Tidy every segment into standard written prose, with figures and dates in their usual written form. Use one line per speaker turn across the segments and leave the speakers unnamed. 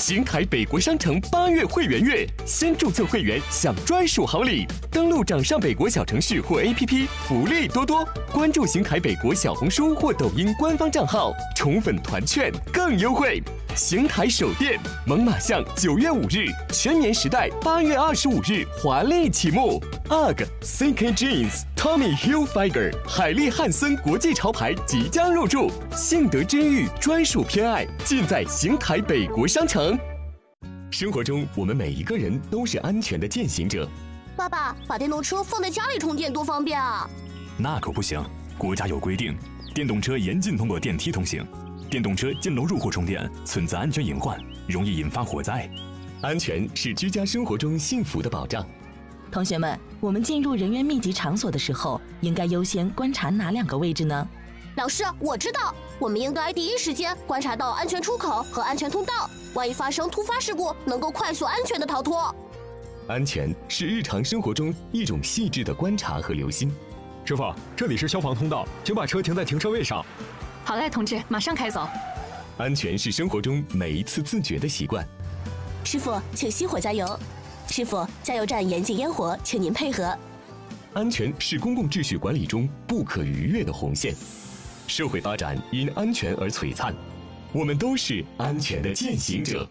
邢台北国商城8月会员月，先注册会员享专属好礼。登录掌上北国小程序或 APP， 福利多多。关注邢台北国小红书或抖音官方账号，宠粉团券更优惠。邢台首店猛犸象9月5日，全棉时代8月25日华丽启幕。UGG、CK Jeans、Tommy Hilfiger、海利汉森国际潮牌即将入驻，幸得之遇专属偏爱，尽在邢台北国商城。生活中，我们每一个人都是安全的践行者。
爸爸，把电动车放在家里充电多方便啊！
那可不行，国家有规定，电动车严禁通过电梯通行。电动车进楼入户充电存在安全隐患，容易引发火灾。
安全是居家生活中幸福的保障。
同学们，我们进入人员密集场所的时候，应该优先观察哪2个位置呢？
老师，我知道，我们应该第一时间观察到安全出口和安全通道，万一发生突发事故，能够快速安全的逃脱。
安全是日常生活中一种细致的观察和留心。
师傅，这里是消防通道，请把车停在停车位上。
好嘞，同志，马上开走。
安全是生活中每一次自觉的习惯。
师傅，请熄火加油。师傅，加油站严禁烟火，请您配合。
安全是公共秩序管理中不可逾越的红线。社会发展因安全而璀璨，我们都是安全的践行者。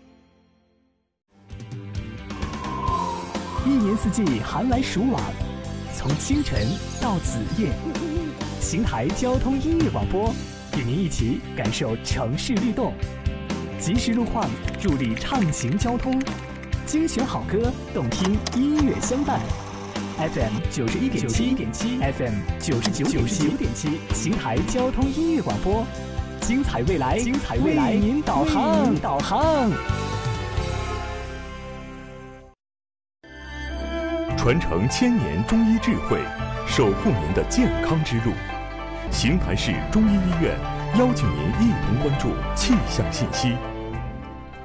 一年四季寒来暑往，从清晨到子夜，邢台交通音乐广播与您一起感受城市律动，及时路况助力畅行交通，精选好歌，动听音乐相伴。FM 91.7 FM 99.7，邢台交通音乐广播，精彩未来，为您导航。
传承1000年中医智慧，守护您的健康之路。邢台市中医医院邀请您一同关注气象信息。